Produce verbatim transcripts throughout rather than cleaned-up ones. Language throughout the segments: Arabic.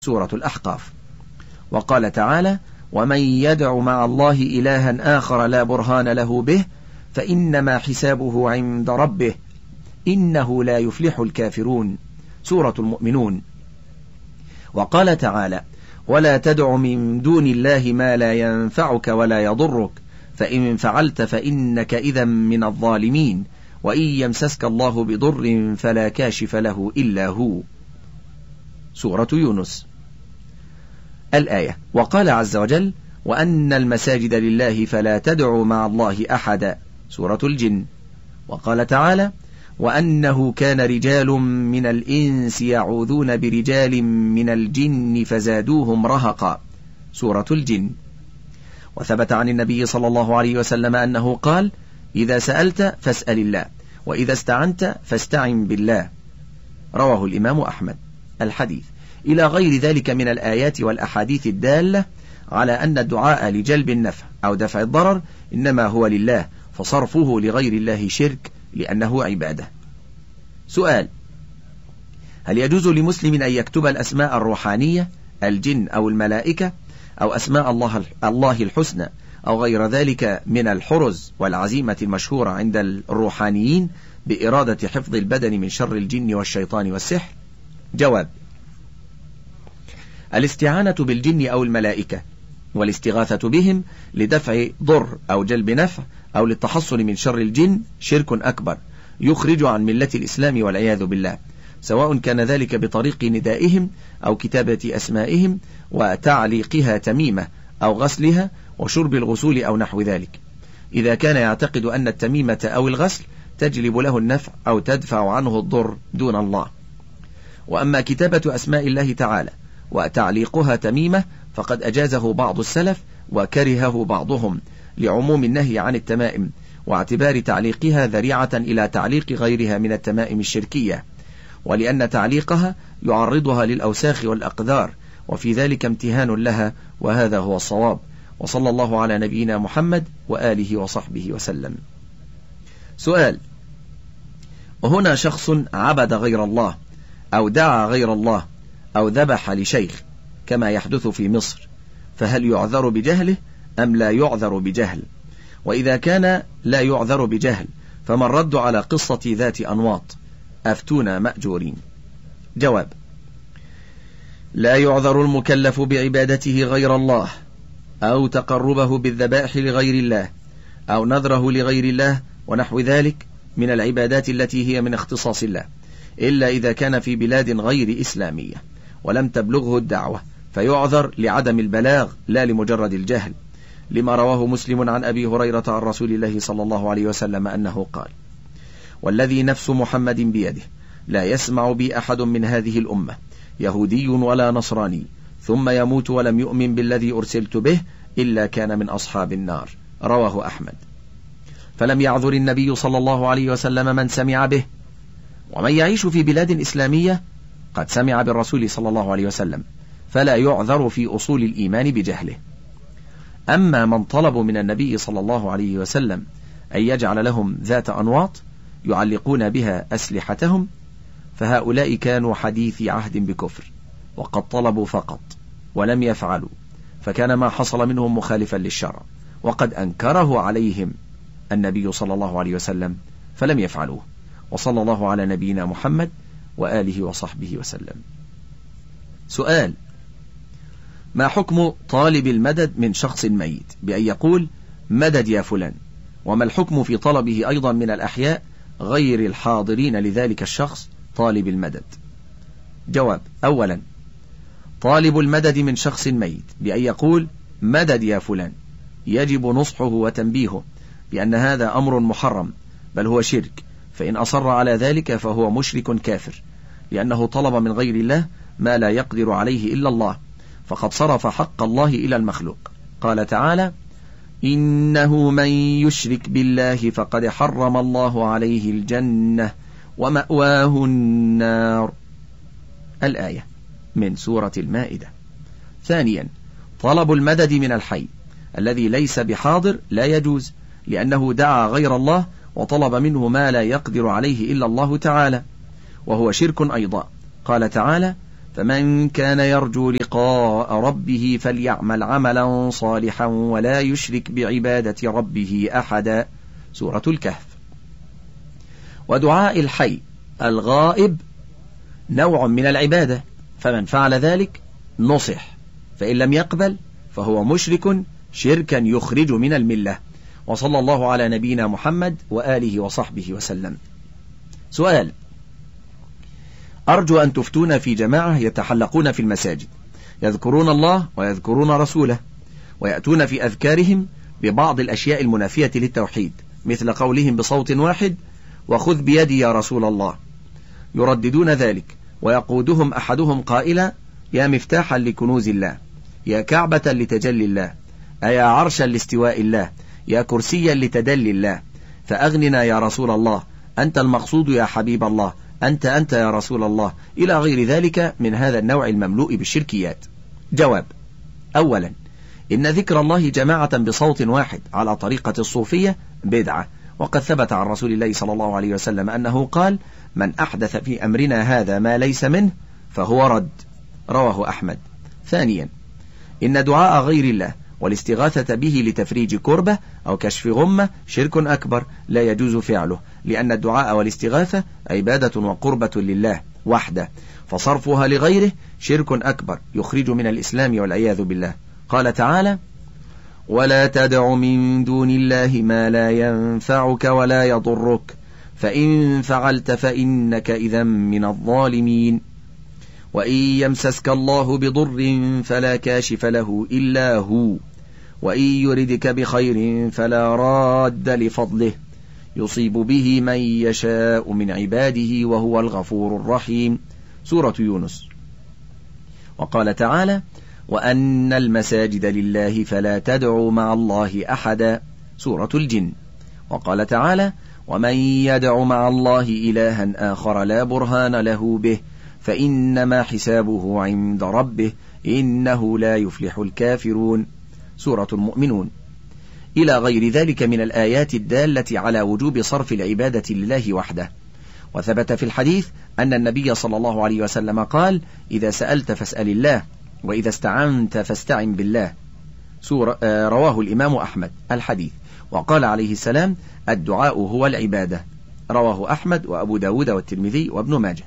سورة الأحقاف. وقال تعالى: ومن يدع مع الله إلها آخر لا برهان له به فإنما حسابه عند ربه إنه لا يفلح الكافرون. سورة المؤمنون. وقال تعالى: ولا تدع من دون الله ما لا ينفعك ولا يضرك فإن فعلت فإنك إذا من الظالمين وإن يمسسك الله بضر فلا كاشف له إلا هو. سورة يونس. الآية. وقال عز وجل: وأن المساجد لله فلا تدعوا مع الله أحدا. سورة الجن. وقال تعالى: وأنه كان رجال من الإنس يعوذون برجال من الجن فزادوهم رهقا. سورة الجن. وثبت عن النبي صلى الله عليه وسلم أنه قال: إذا سألت فاسأل الله وإذا استعنت فاستعن بالله. رواه الإمام أحمد. الحديث إلى غير ذلك من الآيات والأحاديث الدالة على أن الدعاء لجلب النفع أو دفع الضرر إنما هو لله، فصرفه لغير الله شرك لأنه عبادة. سؤال: هل يجوز لمسلم أن يكتب الأسماء الروحانية الجن أو الملائكة أو أسماء الله الله الحسنى أو غير ذلك من الحرز والعزيمة المشهورة عند الروحانيين بإرادة حفظ البدن من شر الجن والشيطان والسحر؟ جواب: الاستعانة بالجن أو الملائكة والاستغاثة بهم لدفع ضر أو جلب نفع أو للتحصن من شر الجن شرك أكبر يخرج عن ملة الإسلام والعياذ بالله، سواء كان ذلك بطريق ندائهم أو كتابة أسمائهم وتعليقها تميمة أو غسلها وشرب الغسول أو نحو ذلك، إذا كان يعتقد أن التميمة أو الغسل تجلب له النفع أو تدفع عنه الضر دون الله. وأما كتابة أسماء الله تعالى وتعليقها تميمة فقد أجازه بعض السلف وكرهه بعضهم لعموم النهي عن التمائم واعتبار تعليقها ذريعة إلى تعليق غيرها من التمائم الشركية، ولأن تعليقها يعرضها للأوساخ والأقدار وفي ذلك امتهان لها، وهذا هو الصواب. وصلى الله على نبينا محمد وآله وصحبه وسلم. سؤال: وهنا شخص عبد غير الله أو دعا غير الله أو ذبح لشيخ كما يحدث في مصر، فهل يعذر بجهله أم لا يعذر بجهل؟ وإذا كان لا يعذر بجهل فما الرد على قصة ذات أنواط؟ أفتونا مأجورين. جواب: لا يعذر المكلف بعبادته غير الله أو تقربه بالذبائح لغير الله أو نذره لغير الله ونحو ذلك من العبادات التي هي من اختصاص الله، إلا إذا كان في بلاد غير إسلامية ولم تبلغه الدعوة فيعذر لعدم البلاغ لا لمجرد الجهل، لما رواه مسلم عن أبي هريرة عن رسول الله صلى الله عليه وسلم أنه قال: والذي نفس محمد بيده لا يسمع بي أحد من هذه الأمة يهودي ولا نصراني ثم يموت ولم يؤمن بالذي أرسلت به إلا كان من أصحاب النار. رواه أحمد. فلم يعذر النبي صلى الله عليه وسلم من سمع به، ومن يعيش في بلاد إسلامية قد سمع بالرسول صلى الله عليه وسلم فلا يعذر في أصول الإيمان بجهله. أما من طلبوا من النبي صلى الله عليه وسلم أن يجعل لهم ذات أنواط يعلقون بها أسلحتهم فهؤلاء كانوا حديث عهد بكفر، وقد طلبوا فقط ولم يفعلوا، فكان ما حصل منهم مخالفا للشرع وقد أنكره عليهم النبي صلى الله عليه وسلم فلم يفعلوه. وصلى الله على نبينا محمد وآله وصحبه وسلم. سؤال: ما حكم طالب المدد من شخص ميت بأن يقول مدد يا فلان؟ وما الحكم في طلبه أيضا من الأحياء غير الحاضرين لذلك الشخص طالب المدد؟ جواب: أولا، طالب المدد من شخص ميت بأن يقول مدد يا فلان يجب نصحه وتنبيهه بأن هذا أمر محرم بل هو شرك، فإن أصر على ذلك فهو مشرك كافر، لأنه طلب من غير الله ما لا يقدر عليه إلا الله، فقد صرف حق الله إلى المخلوق. قال تعالى: إنه من يشرك بالله فقد حرم الله عليه الجنة ومأواه النار. الآية من سورة المائدة. ثانيا، طلب المدد من الحي الذي ليس بحاضر لا يجوز، لأنه دعا غير الله وطلب منه ما لا يقدر عليه إلا الله تعالى، وهو شرك أيضا. قال تعالى: فمن كان يرجو لقاء ربه فليعمل عملا صالحا ولا يشرك بعبادة ربه أحدا. سورة الكهف. ودعاء الحي الغائب نوع من العبادة، فمن فعل ذلك نصح، فإن لم يقبل فهو مشرك شركا يخرج من الملة. وصلى الله على نبينا محمد وآله وصحبه وسلم. سؤال: أرجو أن تفتون في جماعة يتحلقون في المساجد يذكرون الله ويذكرون رسوله ويأتون في أذكارهم ببعض الأشياء المنافية للتوحيد، مثل قولهم بصوت واحد: وخذ بيدي يا رسول الله، يرددون ذلك، ويقودهم أحدهم قائلا: يا مفتاحا لكنوز الله، يا كعبة لتجلي الله، أيا عرشا لاستواء الله، يا كرسيا لتدلي الله، فأغننا يا رسول الله، أنت المقصود يا حبيب الله، أنت أنت يا رسول الله، إلى غير ذلك من هذا النوع المملوء بالشركيات. جواب: أولا، إن ذكر الله جماعة بصوت واحد على طريقة الصوفية بدعة، وقد ثبت عن رسول الله صلى الله عليه وسلم أنه قال: من أحدث في أمرنا هذا ما ليس منه فهو رد، رواه أحمد. ثانيا، إن دعاء غير الله والاستغاثة به لتفريج كربة أو كشف غمة شرك أكبر لا يجوز فعله، لأن الدعاء والاستغاثة عبادة وقربة لله وحده، فصرفها لغيره شرك أكبر يخرج من الإسلام والعياذ بالله. قال تعالى: ولا تدع من دون الله ما لا ينفعك ولا يضرك، فإن فعلت فإنك إذا من الظالمين. وإن يمسسك الله بضر فلا كاشف له إلا هو، وإن يردك بخير فلا راد لفضله، يصيب به من يشاء من عباده وهو الغفور الرحيم. سورة يونس. وقال تعالى: وأن المساجد لله فلا تدعوا مع الله أحدا. سورة الجن. وقال تعالى: ومن يدع مع الله إلها آخر لا برهان له به فإنما حسابه عند ربه إنه لا يفلح الكافرون. سورة المؤمنون. إلى غير ذلك من الآيات الدالة على وجوب صرف العبادة لله وحده. وثبت في الحديث أن النبي صلى الله عليه وسلم قال: إذا سألت فاسأل الله، وإذا استعنت فاستعن بالله. سورة آه رواه الإمام أحمد الحديث. وقال عليه السلام: الدعاء هو العبادة، رواه أحمد وأبو داود والترمذي وابن ماجه.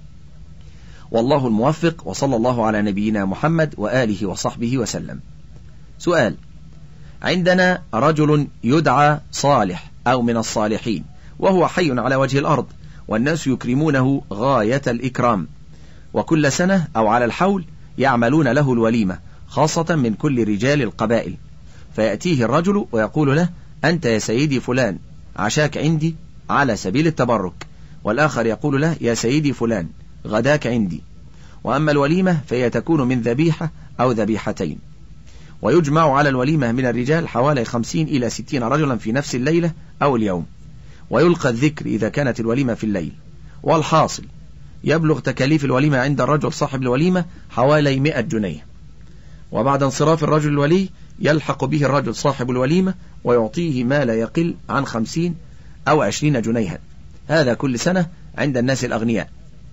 والله الموفق، وصلى الله على نبينا محمد وآله وصحبه وسلم. سؤال: عندنا رجل يدعى صالح أو من الصالحين، وهو حي على وجه الأرض، والناس يكرمونه غاية الإكرام، وكل سنة أو على الحول يعملون له الوليمة، خاصة من كل رجال القبائل، فيأتيه الرجل ويقول له: أنت يا سيدي فلان عشاك عندي على سبيل التبرك، والآخر يقول له: يا سيدي فلان غداك عندي. وأما الوليمة فهي تكون من ذبيحة أو ذبيحتين، ويجمع على الوليمة من الرجال حوالي خمسين إلى ستين رجلا في نفس الليلة أو اليوم، ويلقى الذكر إذا كانت الوليمة في الليل. والحاصل يبلغ تكاليف الوليمة عند الرجل صاحب الوليمة حوالي مئة جنيه، وبعد انصراف الرجل الولي يلحق به الرجل صاحب الوليمة ويعطيه ما لا يقل عن خمسين أو عشرين جنيها، هذا كل سنة عند الناس الأغنياء،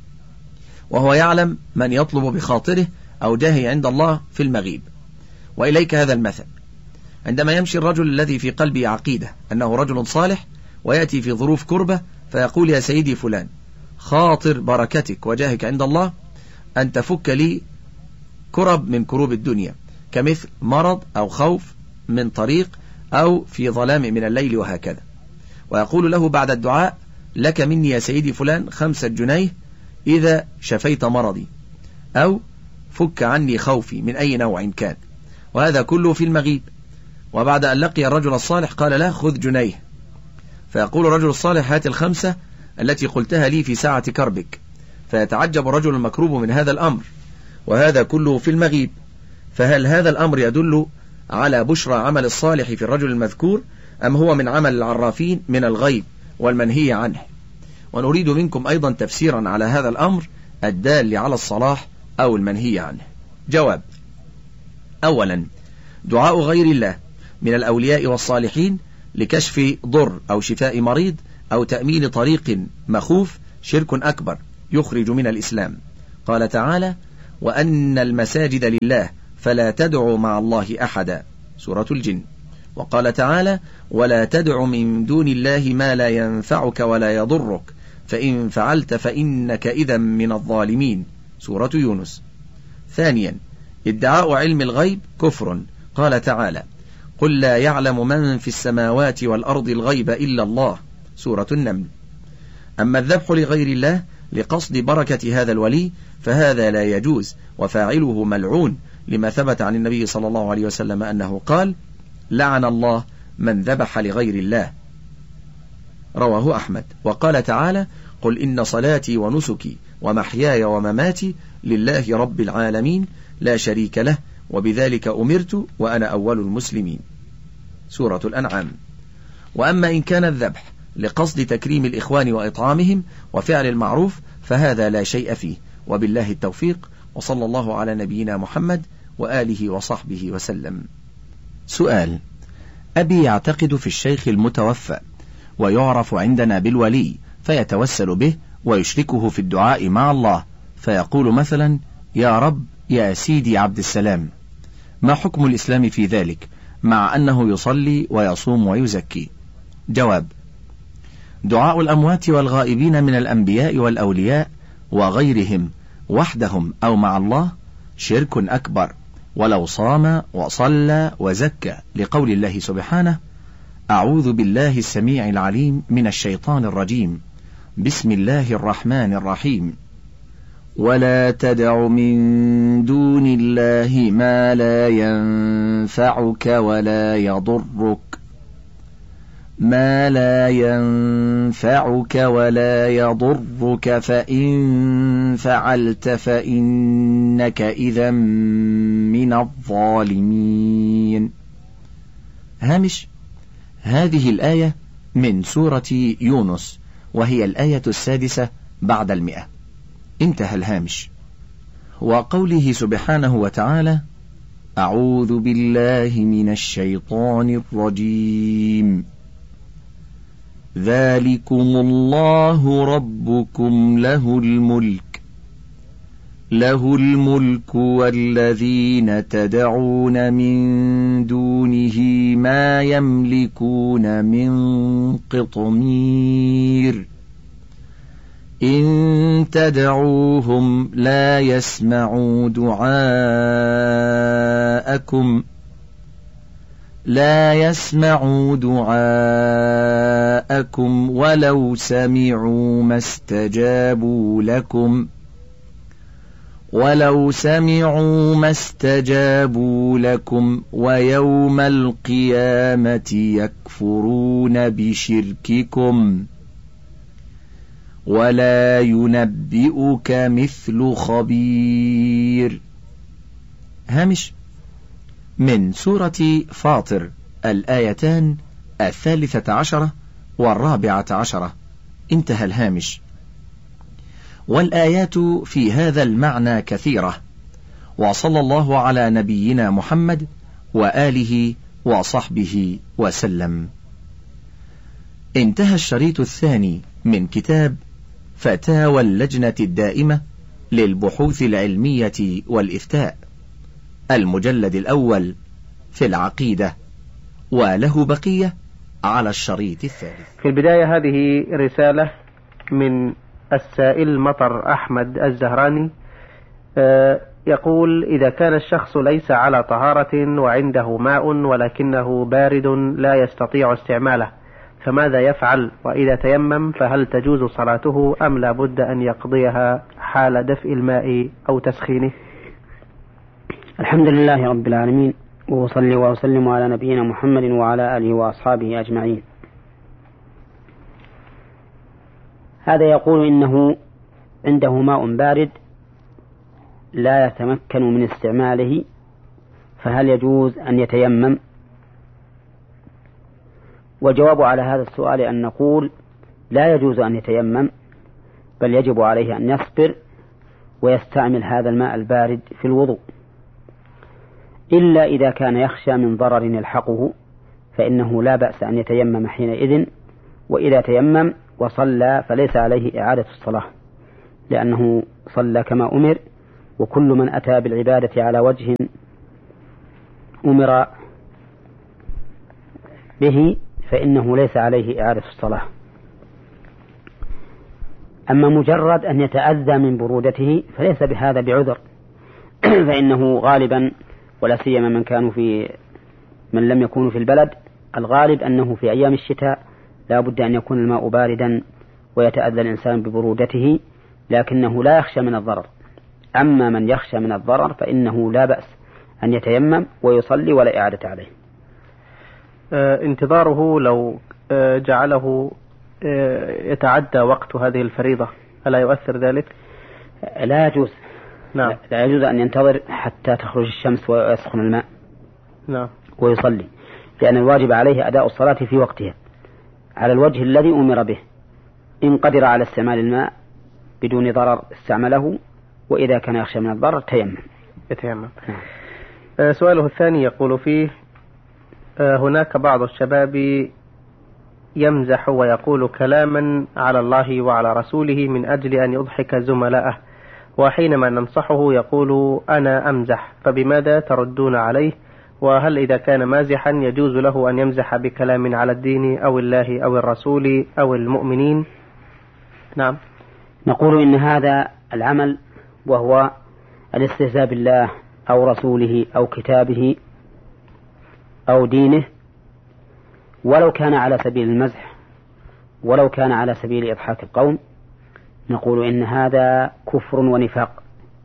وهو يعلم من يطلب بخاطره أو جاهه عند الله في المغيب. وإليك هذا المثل: عندما يمشي الرجل الذي في قلبه عقيدة أنه رجل صالح ويأتي في ظروف كربة فيقول: يا سيدي فلان خاطر بركتك وجاهك عند الله أن تفك لي كرب من كروب الدنيا، كمثل مرض أو خوف من طريق أو في ظلام من الليل وهكذا، ويقول له بعد الدعاء: لك مني يا سيدي فلان خمسة جنيه إذا شفيت مرضي، أو فك عني خوفي من أي نوع كان، وهذا كله في المغيب. وبعد أن لقي الرجل الصالح قال له: خذ جنيه، فيقول الرجل الصالح: هات الخمسة التي قلتها لي في ساعة كربك، فيتعجب الرجل المكروب من هذا الأمر، وهذا كله في المغيب. فهل هذا الأمر يدل على بشرى عمل الصالح في الرجل المذكور، أم هو من عمل العرافين من الغيب والمنهي عنه؟ ونريد منكم أيضا تفسيرا على هذا الأمر الدال على الصلاح أو المنهي عنه. جواب: أولا، دعاء غير الله من الأولياء والصالحين لكشف ضر أو شفاء مريض أو تأمين طريق مخوف شرك أكبر يخرج من الإسلام. قال تعالى: وأن المساجد لله فلا تدعوا مع الله أحدا، سورة الجن. وقال تعالى: ولا تدع من دون الله ما لا ينفعك ولا يضرك فإن فعلت فإنك إذا من الظالمين، سورة يونس. ثانيا، ادعاء علم الغيب كفر، قال تعالى: قل لا يعلم من في السماوات والأرض الغيب إلا الله، سورة النمل. أما الذبح لغير الله لقصد بركة هذا الولي فهذا لا يجوز، وفاعله ملعون، لما ثبت عن النبي صلى الله عليه وسلم أنه قال: لعن الله من ذبح لغير الله، رواه أحمد. وقال تعالى: قل إن صلاتي ونسكي ومحياي ومماتي لله رب العالمين لا شريك له وبذلك أمرت وأنا أول المسلمين، سورة الأنعام. وأما إن كان الذبح لقصد تكريم الإخوان وإطعامهم وفعل المعروف فهذا لا شيء فيه، وبالله التوفيق، وصلى الله على نبينا محمد وآله وصحبه وسلم. سؤال: أبي يعتقد في الشيخ المتوفى ويعرف عندنا بالولي، فيتوسل به ويشركه في الدعاء مع الله، فيقول مثلا: يا رب يا سيدي عبد السلام، ما حكم الإسلام في ذلك، مع أنه يصلي ويصوم ويزكي؟ جواب: دعاء الأموات والغائبين من الأنبياء والأولياء وغيرهم وحدهم أو مع الله شرك أكبر، ولو صام وصلى وزكى، لقول الله سبحانه: أعوذ بالله السميع العليم من الشيطان الرجيم، بسم الله الرحمن الرحيم، ولا تدع من دون الله ما لا ينفعك ولا يضرك ما لا ينفعك ولا يضرك فإن فعلت فإنك إذا من الظالمين. هامش: هذه الآية من سورة يونس، وهي الآية السادسة بعد المئة. انتهى الهامش. وقوله سبحانه وتعالى: أعوذ بالله من الشيطان الرجيم، ذلكم الله ربكم له الملك له الملك والذين تدعون من دونه ما يملكون من قطمير إن تدعوهم لا يسمعوا دعاءكم لا يسمعوا دعاءكم ولو سمعوا ما استجابوا لكم ولو سمعوا ما استجابوا لكم ويوم القيامة يكفرون بشرككم ولا ينبئك مثل خبير. هامش: من سورة فاطر، الآيتان الثالثة عشرة والرابعة عشرة. انتهى الهامش. والآيات في هذا المعنى كثيرة، وصلى الله على نبينا محمد وآله وصحبه وسلم. انتهى الشريط الثاني من كتاب فتاوى اللجنة الدائمة للبحوث العلمية والإفتاء، المجلد الأول في العقيدة، وله بقية على الشريط الثالث. في البداية هذه رسالة من السائل مطر أحمد الزهراني، يقول: إذا كان الشخص ليس على طهارة وعنده ماء ولكنه بارد لا يستطيع استعماله، فماذا يفعل؟ وإذا تيمم فهل تجوز صلاته أم لا بد أن يقضيها حال دفء الماء أو تسخينه؟ الحمد لله رب العالمين، وأصلي وأسلم على نبينا محمد وعلى آله وأصحابه أجمعين. هذا يقول إنه عنده ماء بارد لا يتمكن من استعماله، فهل يجوز أن يتيمم؟ وجواب على هذا السؤال أن نقول: لا يجوز أن يتيمم، بل يجب عليه أن يصبر ويستعمل هذا الماء البارد في الوضوء، إلا إذا كان يخشى من ضرر يلحقه، فإنه لا بأس أن يتيمم حينئذ. وإذا تيمم وصلى فليس عليه إعادة الصلاة، لأنه صلى كما أمر وكل من أتى بالعبادة على وجه أمر به فإنه ليس عليه إعادة الصلاة. أما مجرد أن يتأذى من برودته فليس بهذا بعذر فإنه غالبا ولا سيما من كانوا في من لم يكونوا في البلد الغالب أنه في أيام الشتاء لا بد أن يكون الماء باردا ويتأذى الإنسان ببرودته، لكنه لا يخشى من الضرر. أما من يخشى من الضرر فإنه لا بأس أن يتيمم ويصلي ولا إعادة عليه. آه انتظاره لو آه جعله آه يتعدى وقت هذه الفريضة ألا يؤثر ذلك؟ لا يجوز. نعم. لا يجوز أن ينتظر حتى تخرج الشمس ويسخن الماء. نعم. ويصلي، لأن الواجب عليه أداء الصلاة في وقتها على الوجه الذي أمر به. إن قدر على استعمال الماء بدون ضرر استعمله، وإذا كان يخشى من الضرر تيمم. يتيمم. آه سؤاله الثاني يقول فيه آه هناك بعض الشباب يمزح ويقول كلاما على الله وعلى رسوله من أجل أن يضحك زملائه، وحينما ننصحه يقول أنا أمزح، فبماذا تردون عليه؟ وهل إذا كان مازحا يجوز له أن يمزح بكلام على الدين أو الله أو الرسول أو المؤمنين؟ نعم. نقول إن هذا العمل وهو الاستهزاء بالله أو رسوله أو كتابه أو دينه، ولو كان على سبيل المزح ولو كان على سبيل إضحاك القوم، نقول إن هذا كفر ونفاق،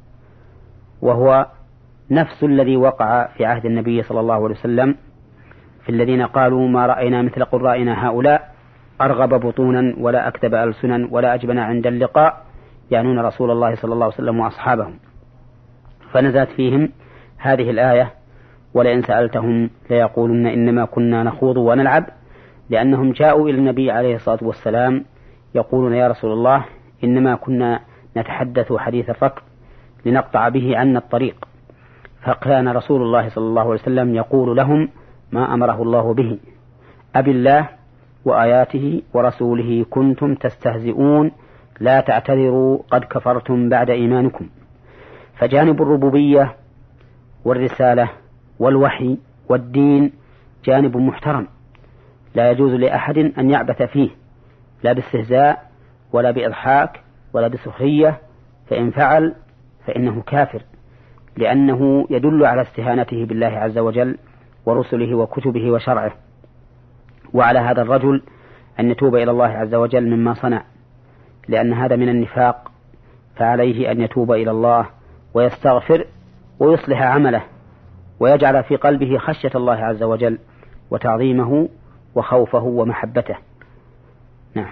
وهو نفس الذي وقع في عهد النبي صلى الله عليه وسلم في الذين قالوا ما رأينا مثل قرائنا هؤلاء أرغب بطونا ولا أكذب ألسنا ولا أجبن عند اللقاء، يعنون رسول الله صلى الله عليه وسلم وأصحابهم. فنزلت فيهم هذه الآية ولئن سألتهم ليقولن إنما كنا نخوض ونلعب، لأنهم جاءوا إلى النبي عليه الصلاة والسلام يقولون يا رسول الله إنما كنا نتحدث حديث الركب لنقطع به عنا الطريق، فكان رسول الله صلى الله عليه وسلم يقول لهم ما أمره الله به، أبي الله وآياته ورسوله كنتم تستهزئون لا تعتذروا قد كفرتم بعد إيمانكم. فجانب الربوبية والرسالة والوحي والدين جانب محترم لا يجوز لأحد أن يعبث فيه لا باستهزاء ولا بإضحاك ولا بسخرية، فإن فعل فإنه كافر، لأنه يدل على استهانته بالله عز وجل ورسله وكتبه وشرعه. وعلى هذا الرجل أن يتوب إلى الله عز وجل مما صنع، لأن هذا من النفاق، فعليه أن يتوب إلى الله ويستغفر ويصلح عمله ويجعل في قلبه خشية الله عز وجل وتعظيمه وخوفه ومحبته. نعم.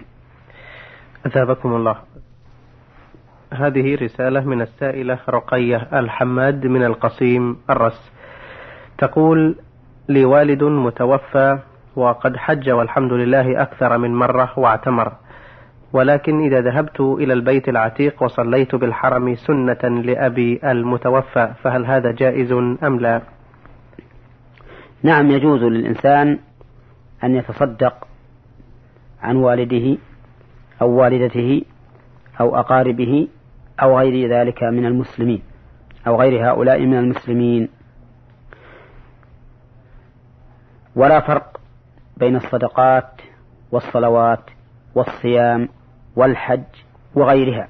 أثابكم الله. هذه رسالة من السائلة رقية الحماد من القصيم الرس، تقول لي والد متوفى وقد حج والحمد لله أكثر من مرة واعتمر، ولكن إذا ذهبت إلى البيت العتيق وصليت بالحرم سنة لأبي المتوفى فهل هذا جائز أم لا؟ نعم، يجوز للإنسان أن يتصدق عن والده أو والدته أو أقاربه أو غير ذلك من المسلمين أو غير هؤلاء من المسلمين، ولا فرق بين الصدقات والصلوات والصيام والحج وغيرها.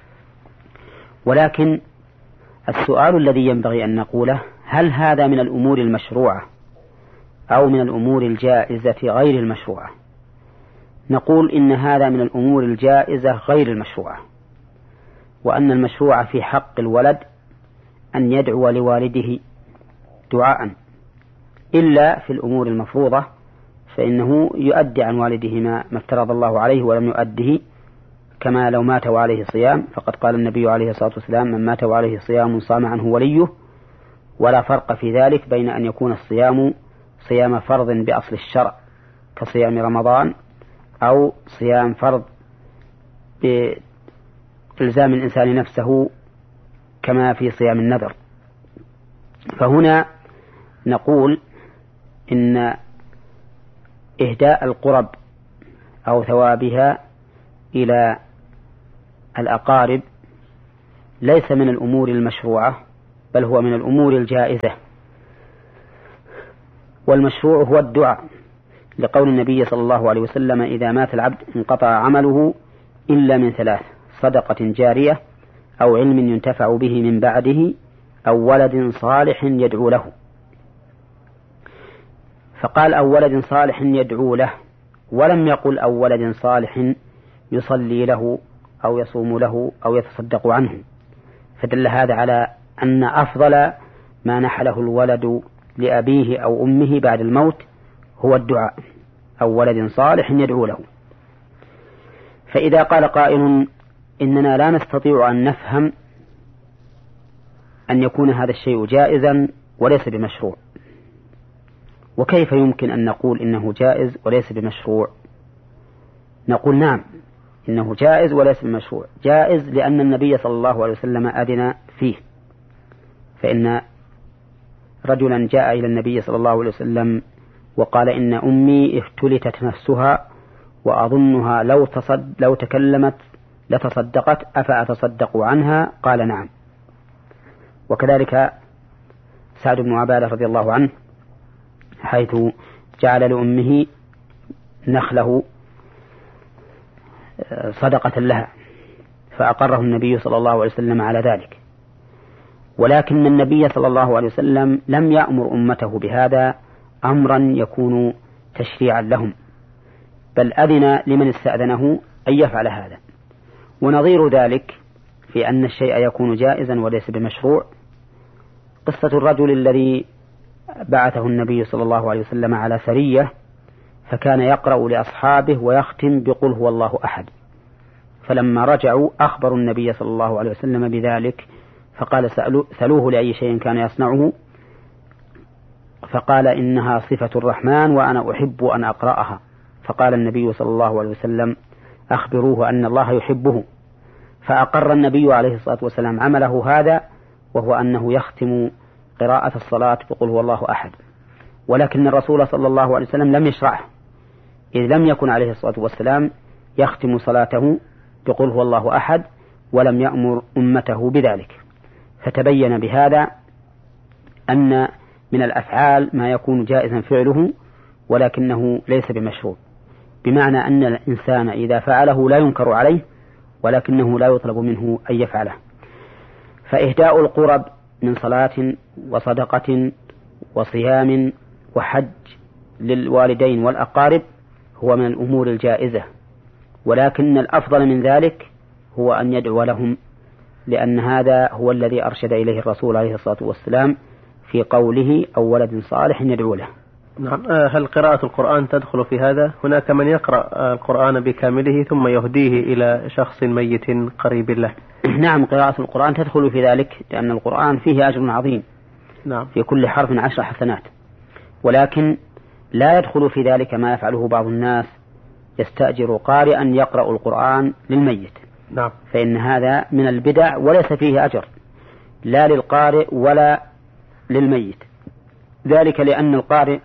ولكن السؤال الذي ينبغي أن نقوله هل هذا من الأمور المشروعة أو من الأمور الجائزة غير المشروعة؟ نقول إن هذا من الأمور الجائزة غير المشروعة، وأن المشروع في حق الولد أن يدعو لوالده دعاء، إلا في الأمور المفروضة فإنه يؤدي عن والده ما افترض الله عليه ولم يؤده، كما لو مات وعليه صيام، فقد قال النبي عليه الصلاة والسلام من مات وعليه صيام صام عنه وليه. ولا فرق في ذلك بين أن يكون الصيام صيام فرض بأصل الشرع كصيام رمضان أو صيام فرض بإلزام الإنسان نفسه كما في صيام النذر. فهنا نقول إن إهداء القرب أو ثوابها إلى الأقارب ليس من الأمور المشروعة بل هو من الأمور الجائزة. والمشروع هو الدعاء، لقول النبي صلى الله عليه وسلم: إذا مات العبد انقطع عمله إلا من ثلاث: صدقة جارية، أو علم ينتفع به من بعده، أو ولد صالح يدعو له. فقال: أو ولد صالح يدعو له، ولم يقل أو ولد صالح يصلي له أو يصوم له أو يتصدق عنه، فدل هذا على أن أفضل ما نحله الولد لأبيه أو أمه بعد الموت هو الدعاء، أو ولد صالح يدعو له. فإذا قال قائل: إننا لا نستطيع أن نفهم أن يكون هذا الشيء جائزا وليس بمشروع، وكيف يمكن أن نقول إنه جائز وليس بمشروع؟ نقول: نعم، إنه جائز وليس بمشروع. جائز لأن النبي صلى الله عليه وسلم أذن فيه، فإن رجلا جاء إلى النبي صلى الله عليه وسلم وقال: إن أمي افتلتت نفسها وأظنها لو, تصد لو تكلمت لتصدقت، أفأتصدق عنها؟ قال: نعم. وكذلك سعد بن عبادة رضي الله عنه، حيث جعل لأمه نخله صدقة لها، فأقره النبي صلى الله عليه وسلم على ذلك. ولكن النبي صلى الله عليه وسلم لم يأمر أمته بهذا أمرا يكون تشريعا لهم، بل أذن لمن استأذنه أن يفعل هذا. ونظير ذلك في أن الشيء يكون جائزا وليس بمشروع قصة الرجل الذي بعثه النبي صلى الله عليه وسلم على سرية، فكان يقرأ لأصحابه ويختم بقل هو الله أحد، فلما رجعوا أخبروا النبي صلى الله عليه وسلم بذلك، فقال: سألوه لأي شيء كان يصنعه، فقال: إنها صفة الرحمن وأنا أحب أن أقرأها. فقال النبي صلى الله عليه وسلم: أخبروه أن الله يحبه. فأقر النبي عليه الصلاة والسلام عمله هذا، وهو أنه يختم قراءة الصلاة بقل هو الله أحد. ولكن الرسول صلى الله عليه وسلم لم يشرعه، إذ لم يكن عليه الصلاة والسلام يختم صلاته بقل هو الله أحد، ولم يأمر أمته بذلك. فتبين بهذا أن من الأفعال ما يكون جائزا فعله ولكنه ليس بمشروع، بمعنى أن الإنسان إذا فعله لا ينكر عليه، ولكنه لا يطلب منه أن يفعله. فإهداء القرب من صلاة وصدقة وصيام وحج للوالدين والأقارب هو من الأمور الجائزة، ولكن الأفضل من ذلك هو أن يدعو لهم، لأن هذا هو الذي أرشد إليه الرسول عليه الصلاة والسلام في قوله: أو ولد صالح يدعو له. نعم. هل قراءة القرآن تدخل في هذا؟ هناك من يقرأ القرآن بكامله ثم يهديه إلى شخص ميت قريب له. نعم، قراءة القرآن تدخل في ذلك، لأن القرآن فيه أجر عظيم. نعم. في كل حرف عشر حسنات. ولكن لا يدخل في ذلك ما يفعله بعض الناس، يستأجر قارئا يقرأ القرآن للميت. نعم. فإن هذا من البدع وليس فيه أجر لا للقارئ ولا للميت، ذلك لأن القارئ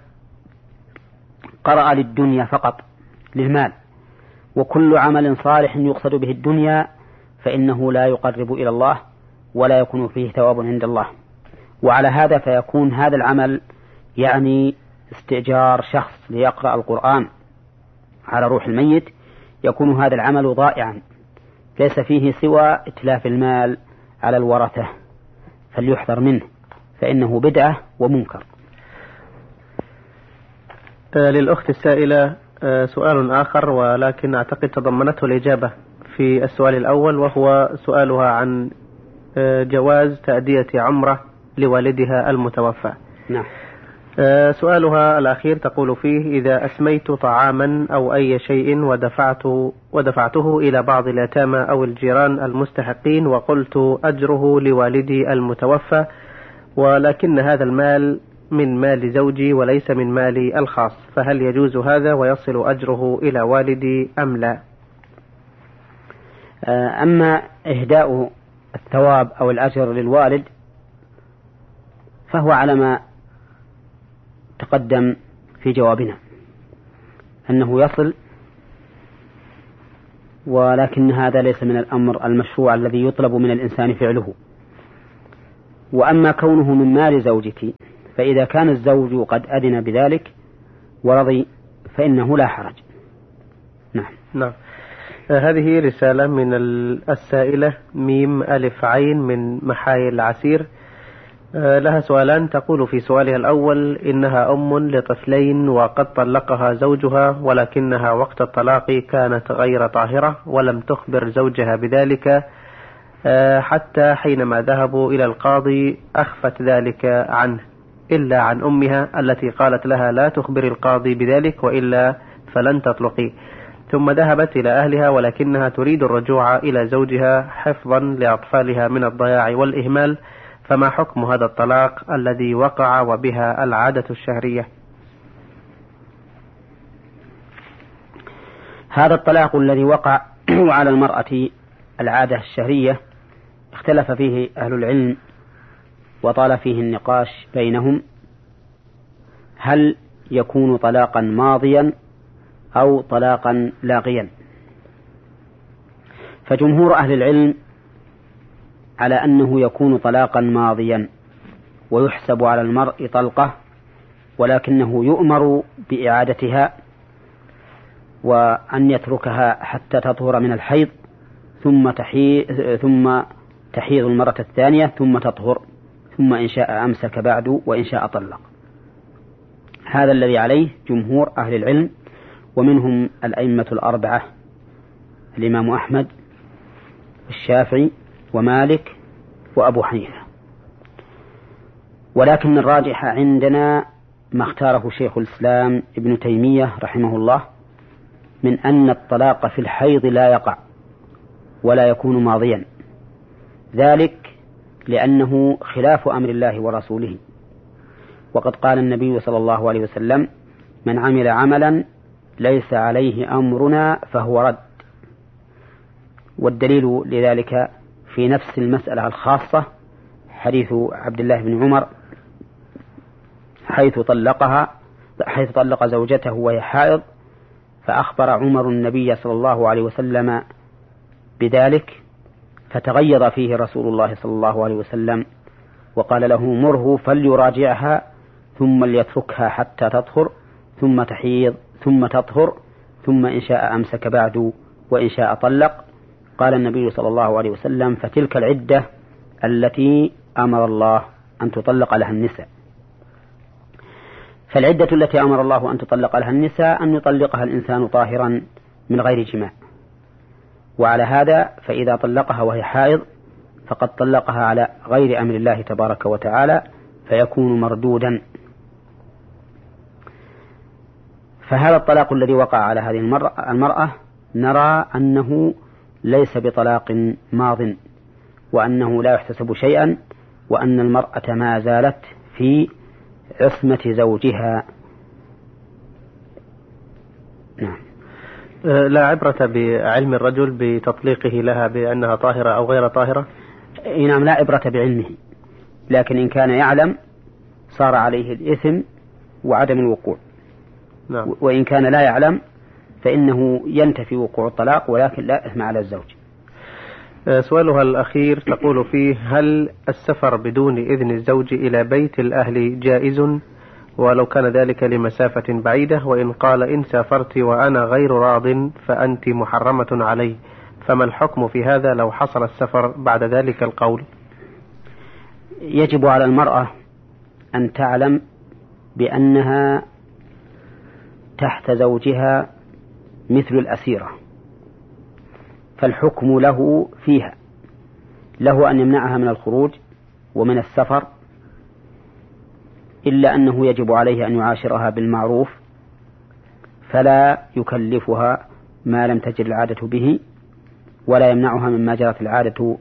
قرأ للدنيا فقط، للمال، وكل عمل صالح يقصد به الدنيا فإنه لا يقرب إلى الله ولا يكون فيه ثواب عند الله. وعلى هذا فيكون هذا العمل يعني استئجار شخص ليقرأ القرآن على روح الميت، يكون هذا العمل ضائعا ليس فيه سوى إتلاف المال على الورثة، فليحذر منه فإنه بدعة ومنكر. للأخت السائلة سؤال آخر، ولكن أعتقد تضمنته الإجابة في السؤال الأول، وهو سؤالها عن جواز تأدية عمرة لوالدها المتوفى. نعم. سؤالها الأخير تقول فيه: إذا أسميت طعاما أو أي شيء ودفعته, ودفعته إلى بعض اليتامى أو الجيران المستحقين وقلت أجره لوالدي المتوفى، ولكن هذا المال من مال زوجي وليس من مالي الخاص، فهل يجوز هذا ويصل أجره إلى والدي أم لا؟ أما إهداء الثواب أو الأجر للوالد فهو على ما تقدم في جوابنا، أنه يصل ولكن هذا ليس من الأمر المشروع الذي يطلب من الإنسان فعله. وأما كونه من مال زوجتي فإذا كان الزوج قد أذن بذلك ورضي فإنه لا حرج. نعم. نعم. هذه رسالة من السائلة ميم ألف عين من محايل العسير، لها سؤالان. تقول في سؤالها الأول إنها أم لطفلين وقد طلقها زوجها، ولكنها وقت الطلاق كانت غير طاهرة ولم تخبر زوجها بذلك، حتى حينما ذهبوا إلى القاضي أخفت ذلك عنه إلا عن أمها التي قالت لها لا تخبر القاضي بذلك وإلا فلن تطلقي. ثم ذهبت إلى أهلها ولكنها تريد الرجوع إلى زوجها حفظا لأطفالها من الضياع والإهمال، فما حكم هذا الطلاق الذي وقع وبها العادة الشهرية؟ هذا الطلاق الذي وقع على المرأة العادة الشهرية اختلف فيه أهل العلم وطال فيه النقاش بينهم، هل يكون طلاقا ماضيا أو طلاقا لاغيا؟ فجمهور أهل العلم على أنه يكون طلاقا ماضيا ويحسب على المرء طلقة، ولكنه يؤمر بإعادتها وأن يتركها حتى تطهر من الحيض ثم تحيض ثم تحيض المرة الثانية ثم تطهر، ثم إن شاء أمسك بعد وإن شاء طلق. هذا الذي عليه جمهور أهل العلم، ومنهم الأئمة الأربعة الإمام أحمد الشافعي ومالك وأبو حنيفة. ولكن الراجح عندنا ما اختاره شيخ الإسلام ابن تيمية رحمه الله من أن الطلاق في الحيض لا يقع ولا يكون ماضيا، ذلك لأنه خلاف أمر الله ورسوله. وقد قال النبي صلى الله عليه وسلم: من عمل عملا ليس عليه أمرنا فهو رد. والدليل لذلك في نفس المسألة الخاصة حديث عبد الله بن عمر حيث طلقها حيث طلق زوجته وهي حائض، فأخبر عمر النبي صلى الله عليه وسلم بذلك، فتغيظ فيه رسول الله صلى الله عليه وسلم وقال له: مره فليراجعها ثم ليتركها حتى تطهر ثم تحيض ثم تطهر ثم إن شاء أمسك بعد وإن شاء طلق. قال النبي صلى الله عليه وسلم: فتلك العدة التي أمر الله أن تطلق لها النساء. فالعدة التي أمر الله أن تطلق لها النساء أن يطلقها الإنسان طاهرا من غير جماع، وعلى هذا فإذا طلقها وهي حائض فقد طلقها على غير أمر الله تبارك وتعالى فيكون مردودا. فهذا الطلاق الذي وقع على هذه المرأة نرى أنه ليس بطلاق ماض، وأنه لا يحتسب شيئا، وأن المرأة ما زالت في عصمة زوجها. نعم. لا عبرة بعلم الرجل بتطليقه لها بأنها طاهرة أو غير طاهرة؟ نعم، لا عبرة بعلمه، لكن إن كان يعلم صار عليه الإثم وعدم الوقوع. نعم. وإن كان لا يعلم فإنه ينتفي وقوع الطلاق ولكن لا إثم على الزوج. سؤالها الأخير تقول فيه: هل السفر بدون إذن الزوج إلى بيت الأهل جائز ولو كان ذلك لمسافة بعيدة؟ وإن قال إن سافرت وأنا غير راض فأنت محرمة علي، فما الحكم في هذا لو حصل السفر بعد ذلك القول؟ يجب على المرأة أن تعلم بأنها تحت زوجها مثل الأسيرة، فالحكم له فيها، له أن يمنعها من الخروج ومن السفر، إلا أنه يجب عليه أن يعاشرها بالمعروف فلا يكلفها ما لم تجر العادة به، ولا يمنعها مما جرت العادة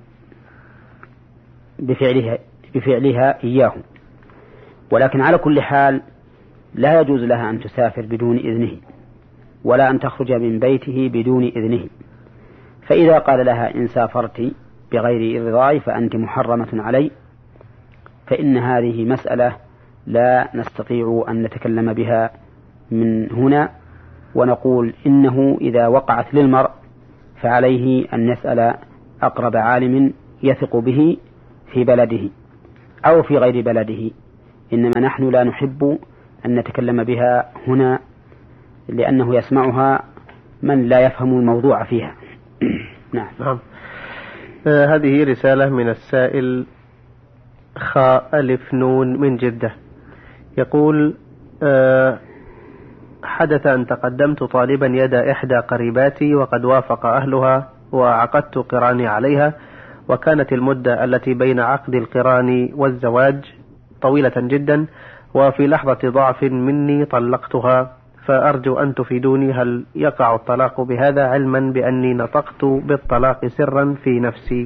بفعلها, بفعلها إياه. ولكن على كل حال لا يجوز لها أن تسافر بدون إذنه ولا أن تخرج من بيته بدون إذنه. فإذا قال لها إن سافرت بغير رضاي فأنت محرمة علي، فإن هذه مسألة لا نستطيع أن نتكلم بها من هنا، ونقول إنه إذا وقعت للمرء فعليه أن يسأل أقرب عالم يثق به في بلده أو في غير بلده، إنما نحن لا نحب أن نتكلم بها هنا لأنه يسمعها من لا يفهم الموضوع فيها. نعم. نعم. آه هذه رسالة من السائل خاء ألف نون من جدة، يقول آه حدث أن تقدمت طالبا يد إحدى قريباتي وقد وافق أهلها وعقدت قراني عليها، وكانت المدة التي بين عقد القران والزواج طويلة جدا، وفي لحظة ضعف مني طلقتها، فأرجو أن تفيدوني هل يقع الطلاق بهذا، علما بأني نطقت بالطلاق سرا في نفسي؟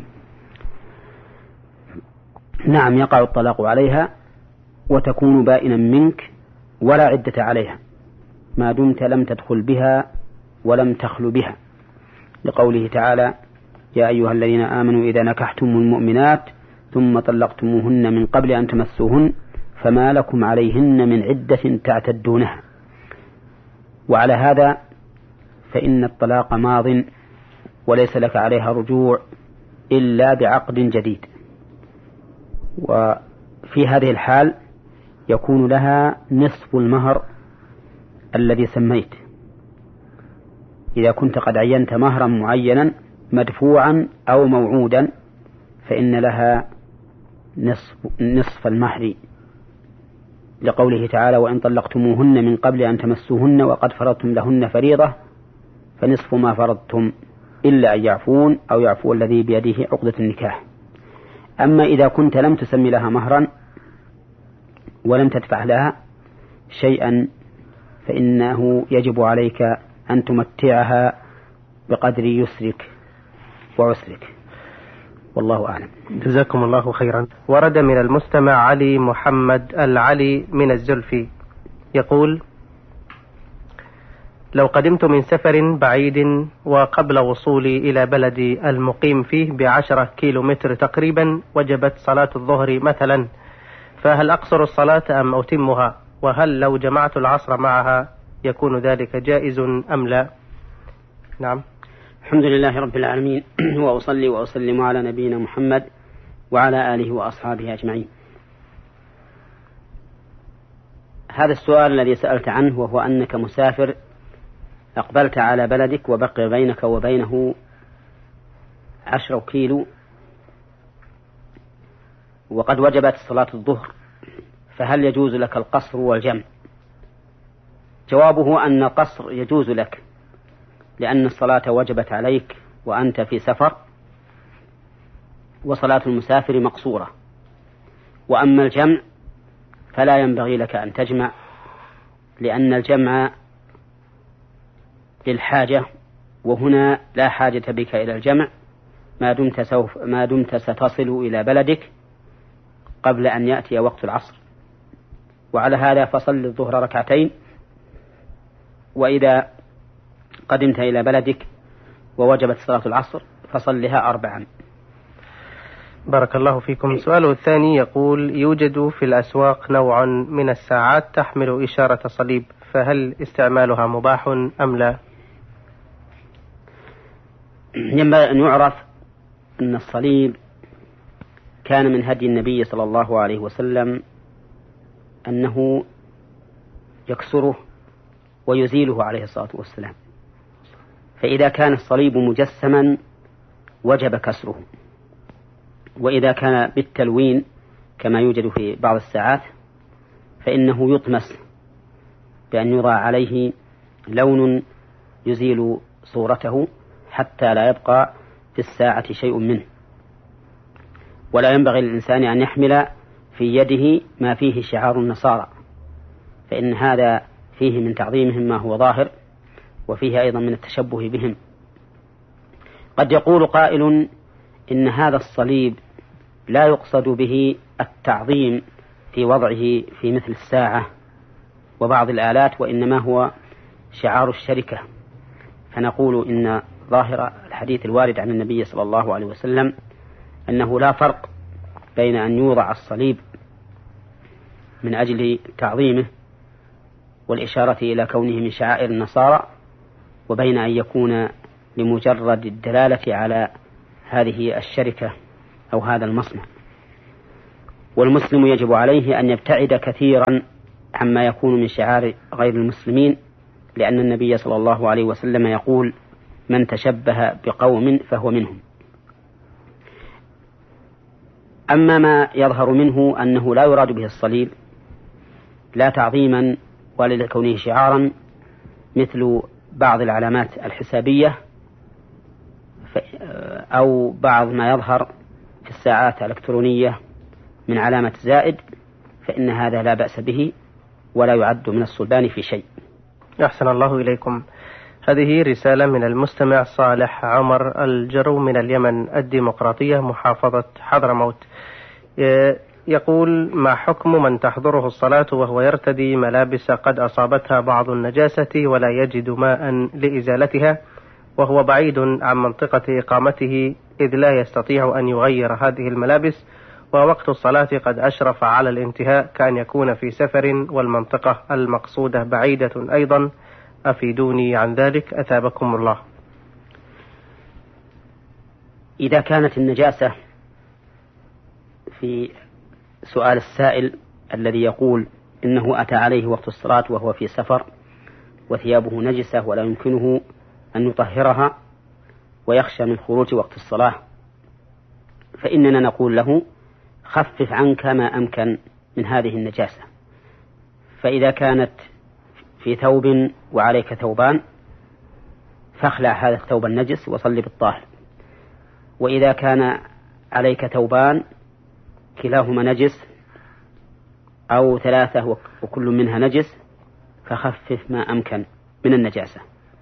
نعم، يقع الطلاق عليها وتكون بائنا منك ولا عدة عليها ما دمت لم تدخل بها ولم تخل بها، لقوله تعالى: يا أيها الذين آمنوا إذا نكحتم المؤمنات ثم طلقتموهن من قبل أن تمسوهن فما لكم عليهن من عدة تعتدونها. وعلى هذا فإن الطلاق ماض وليس لك عليها رجوع إلا بعقد جديد، وفي هذه الحال يكون لها نصف المهر الذي سميت، إذا كنت قد عينت مهرا معينا مدفوعا أو موعودا فإن لها نصف, نصف المهر، لقوله تعالى: وإن طلقتموهن من قبل أن تمسوهن وقد فرضتم لهن فريضة فنصف ما فرضتم إلا أن يعفون أو يعفو الذي بيده عقدة النكاح. أما إذا كنت لم تسمي لها مهرا ولم تدفع لها شيئا فإنه يجب عليك أن تمتعها بقدر يسرك وعسرك، والله أعلم. جزاكم الله خيرا. ورد من المستمع علي محمد العلي من الزلفي يقول: لو قدمت من سفر بعيد وقبل وصولي إلى بلدي المقيم فيه بعشرة كيلو متر تقريبا وجبت صلاة الظهر مثلا، فهل أقصر الصلاة أم أتمها؟ وهل لو جمعت العصر معها يكون ذلك جائز أم لا؟ نعم. الحمد لله رب العالمين، وأصلي وأسلم على نبينا محمد وعلى آله وأصحابه أجمعين. هذا السؤال الذي سألت عنه وهو أنك مسافر أقبلت على بلدك وبقي بينك وبينه عشرة كيلو وقد وجبت صلاة الظهر، فهل يجوز لك القصر والجمع؟ جوابه أن القصر يجوز لك لأن الصلاة وجبت عليك وأنت في سفر، وصلاة المسافر مقصورة. وأما الجمع فلا ينبغي لك أن تجمع، لأن الجمع للحاجة، وهنا لا حاجة بك إلى الجمع ما دمت, سوف ما دمت ستصل إلى بلدك قبل أن يأتي وقت العصر. وعلى هذا فصل الظهر ركعتين، وإذا قدمت إلى بلدك ووجبت صلاة العصر فصلها أربعا. بارك الله فيكم. سؤاله الثاني يقول: يوجد في الأسواق نوع من الساعات تحمل إشارة صليب، فهل استعمالها مباح أم لا؟ ينبغي أن يعرف أن الصليب كان من هدي النبي صلى الله عليه وسلم أنه يكسره ويزيله عليه الصلاة والسلام، فإذا كان الصليب مجسما وجب كسره، وإذا كان بالتلوين كما يوجد في بعض الساعات فإنه يطمس بأن يضع عليه لون يزيل صورته حتى لا يبقى في الساعة شيء منه. ولا ينبغي للإنسان أن يحمل في يده ما فيه شعار النصارى، فإن هذا فيه من تعظيمهم ما هو ظاهر، وفيه أيضا من التشبه بهم. قد يقول قائل إن هذا الصليب لا يقصد به التعظيم في وضعه في مثل الساعة وبعض الآلات، وإنما هو شعار الشركة. فنقول إن ظاهر الحديث الوارد عن النبي صلى الله عليه وسلم أنه لا فرق بين أن يوضع الصليب من أجل تعظيمه والإشارة إلى كونه من شعائر النصارى، وبين أن يكون لمجرد الدلالة على هذه الشركة أو هذا المصنع. والمسلم يجب عليه أن يبتعد كثيرا عما يكون من شعار غير المسلمين، لأن النبي صلى الله عليه وسلم يقول: من تشبه بقوم فهو منهم. أما ما يظهر منه أنه لا يراد به الصليب لا تعظيما ولا لكونه شعارا، مثل بعض العلامات الحسابية أو بعض ما يظهر في الساعات الإلكترونية من علامة زائد، فإن هذا لا بأس به ولا يعد من الصلبان في شيء. أحسن الله إليكم. هذه رسالة من المستمع صالح عمر الجرو من اليمن الديمقراطية محافظة حضرموت. يقول: ما حكم من تحضره الصلاة وهو يرتدي ملابس قد أصابتها بعض النجاسة ولا يجد ماء لإزالتها، وهو بعيد عن منطقة إقامته إذ لا يستطيع أن يغير هذه الملابس، ووقت الصلاة قد أشرف على الانتهاء كأن يكون في سفر والمنطقة المقصودة بعيدة أيضا، أفيدوني عن ذلك أثابكم الله. إذا كانت النجاسة في سؤال السائل الذي يقول إنه أتى عليه وقت الصلاة وهو في سفر وثيابه نجسة ولا يمكنه أن يطهرها ويخشى من خروج وقت الصلاة، فإننا نقول له: خفف عنك ما أمكن من هذه النجاسة. فإذا كانت في ثوب وعليك ثوبان فاخلع هذا الثوب النجس وصل بالطاهر، وإذا كان عليك ثوبان كلاهما نجس أو ثلاثة وكل منها نجس فخفف ما أمكن من النجاسة.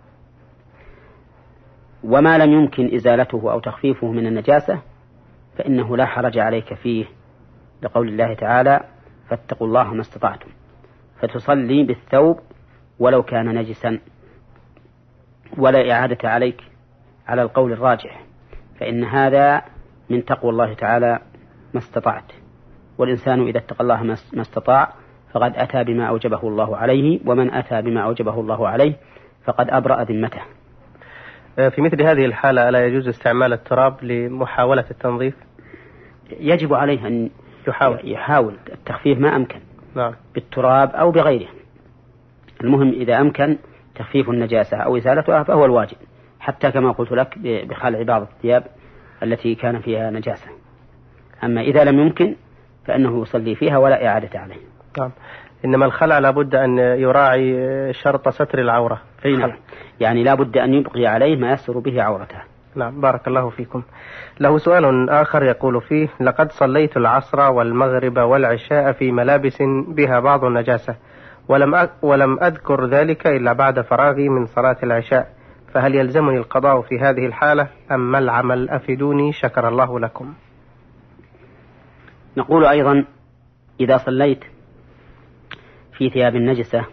وما لم يمكن إزالته أو تخفيفه من النجاسة فإنه لا حرج عليك فيه، لقول الله تعالى: فاتقوا الله ما استطعتم، فتصلي بالثوب ولو كان نجسا، ولا إعادة عليك على القول الراجح، فإن هذا من تقوى الله تعالى ما استطعت، والإنسان إذا اتقى الله ما استطاع فقد أتى بما أوجبه الله عليه، ومن أتى بما أوجبه الله عليه فقد أبرأ ذمته. في مثل هذه الحالة ألا يجوز استعمال التراب لمحاولة التنظيف؟ يجب عليه أن يحاول, يحاول التخفيف ما أمكن. نعم. بالتراب أو بغيره، المهم إذا أمكن تخفيف النجاسة أو إزالتها فهو الواجب، حتى كما قلت لك بخلع بعض الثياب التي كان فيها نجاسة. أما إذا لم يمكن فإنه يصلي فيها ولا إعادة عليه. نعم. إنما الخلع لابد أن يراعي شرط ستر العورة. نعم. يعني لابد أن يبقي عليه ما يستر به عورته. نعم. بارك الله فيكم. له سؤال آخر يقول فيه: لقد صليت العصر والمغرب والعشاء في ملابس بها بعض النجاسة، ولم ولم أذكر ذلك إلا بعد فراغي من صلاة العشاء، فهل يلزمني القضاء في هذه الحالة أم ما العمل؟ أفيدوني شكر الله لكم. نقول أيضا: إذا صليت في ثياب النجسة